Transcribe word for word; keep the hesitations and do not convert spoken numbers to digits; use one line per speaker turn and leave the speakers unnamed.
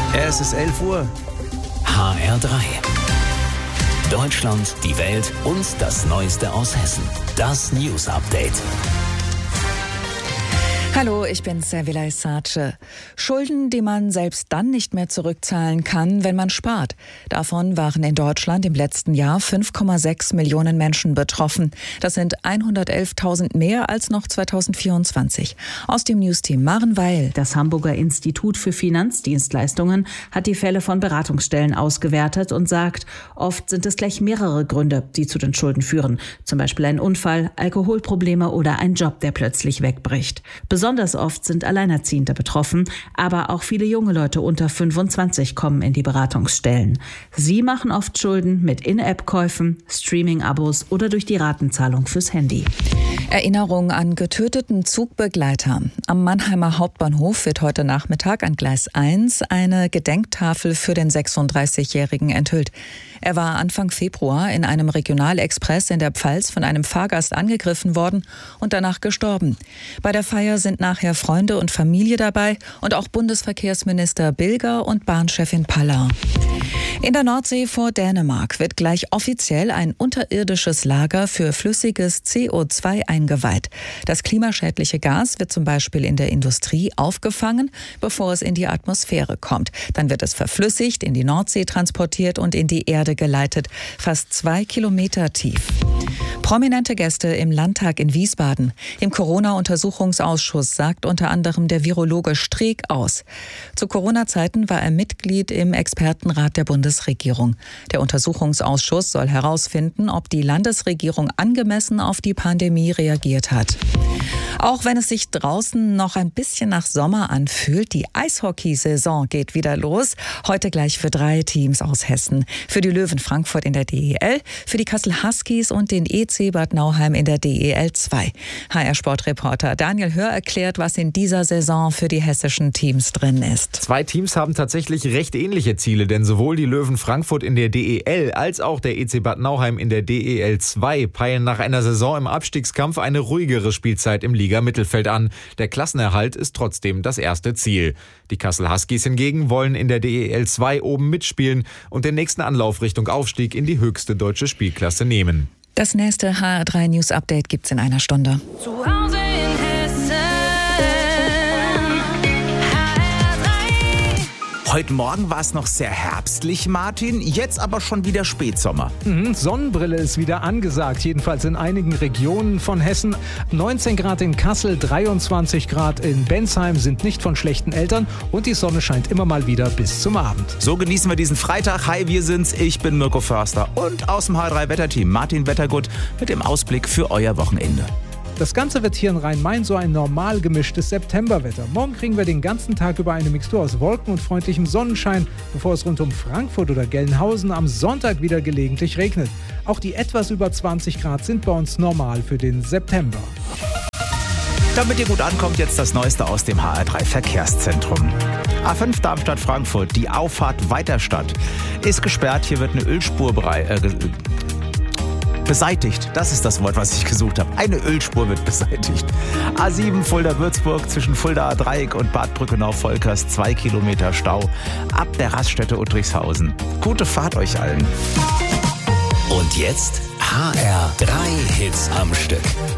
Es ist elf Uhr.
H R drei. Deutschland, die Welt und das Neueste aus Hessen. Das News Update.
Hallo, ich bin Servilay Sace. Schulden, die man selbst dann nicht mehr zurückzahlen kann, wenn man spart. Davon waren in Deutschland im letzten Jahr fünf Komma sechs Millionen Menschen betroffen. Das sind hundertelftausend mehr als noch zweitausendvierundzwanzig. Aus dem Newsteam Maren Weil.
Das Hamburger Institut für Finanzdienstleistungen hat die Fälle von Beratungsstellen ausgewertet und sagt, oft sind es gleich mehrere Gründe, die zu den Schulden führen. Zum Beispiel ein Unfall, Alkoholprobleme oder ein Job, der plötzlich wegbricht. Besonders oft sind Alleinerziehende betroffen, aber auch viele junge Leute unter fünfundzwanzig kommen in die Beratungsstellen. Sie machen oft Schulden mit In-App-Käufen, Streaming-Abos oder durch die Ratenzahlung fürs Handy.
Erinnerung an getöteten Zugbegleiter. Am Mannheimer Hauptbahnhof wird heute Nachmittag an Gleis eins eine Gedenktafel für den sechsunddreißigjährigen enthüllt. Er war Anfang Februar in einem Regionalexpress in der Pfalz von einem Fahrgast angegriffen worden und danach gestorben. Bei der Feier sind nachher Freunde und Familie dabei und auch Bundesverkehrsminister Bilger und Bahnchefin Paller. In der Nordsee vor Dänemark wird gleich offiziell ein unterirdisches Lager für flüssiges C O zwei eingeweiht. Das klimaschädliche Gas wird zum Beispiel in der Industrie aufgefangen, bevor es in die Atmosphäre kommt. Dann wird es verflüssigt, in die Nordsee transportiert und in die Erde geleitet, fast zwei Kilometer tief. Prominente Gäste im Landtag in Wiesbaden. Im Corona-Untersuchungsausschuss sagt unter anderem der Virologe Streeck aus. Zu Corona-Zeiten war er Mitglied im Expertenrat der Bundesregierung. Der Untersuchungsausschuss soll herausfinden, ob die Landesregierung angemessen auf die Pandemie reagiert hat. Auch wenn es sich draußen noch ein bisschen nach Sommer anfühlt, die Eishockeysaison geht wieder los. Heute gleich für drei Teams aus Hessen. Für die Löwen Frankfurt in der D E L, für die Kassel Huskies und den E C Bad Nauheim in der D E L zwei. H R-Sportreporter Daniel Hör erklärt, was in dieser Saison für die hessischen Teams drin ist.
Zwei Teams haben tatsächlich recht ähnliche Ziele, denn sowohl die Löwen Frankfurt in der D E L als auch der E C Bad Nauheim in der D E L zwei peilen nach einer Saison im Abstiegskampf eine ruhigere Spielzeit im Liga-Mittelfeld an. Der Klassenerhalt ist trotzdem das erste Ziel. Die Kassel Huskies hingegen wollen in der D E L zwei oben mitspielen und den nächsten Anlauf Richtung Aufstieg in die höchste deutsche Spielklasse nehmen.
Das nächste H R drei News Update gibt's in einer Stunde.
Zu Hause in Hessen. H R drei.
Heute Morgen war es noch sehr herbstlich, Martin, jetzt aber schon wieder Spätsommer.
Mhm, Sonnenbrille ist wieder angesagt, jedenfalls in einigen Regionen von Hessen. neunzehn Grad in Kassel, dreiundzwanzig Grad in Bensheim sind nicht von schlechten Eltern und die Sonne scheint immer mal wieder bis zum Abend.
So genießen wir diesen Freitag. Hi, wir sind's. Ich bin Mirko Förster und aus dem H R drei Wetterteam Martin Wettergut mit dem Ausblick für euer Wochenende.
Das Ganze wird hier in Rhein-Main so ein normal gemischtes Septemberwetter. Morgen kriegen wir den ganzen Tag über eine Mixtur aus Wolken und freundlichem Sonnenschein, bevor es rund um Frankfurt oder Gelnhausen am Sonntag wieder gelegentlich regnet. Auch die etwas über zwanzig Grad sind bei uns normal für den September.
Damit ihr gut ankommt, jetzt das Neueste aus dem H R drei Verkehrszentrum. A fünf Darmstadt-Frankfurt, die Auffahrt Weiterstadt, ist gesperrt. Hier wird eine Ölspur berei- äh, beseitigt. Das ist das Wort, was ich gesucht habe. Eine Ölspur wird beseitigt. A sieben Fulda-Würzburg zwischen Fulda-Dreieck und Bad Brückenau-Volkers, zwei Kilometer Stau. Ab der Raststätte Uttrichshausen. Gute Fahrt euch allen.
Und jetzt H R drei Hits am Stück.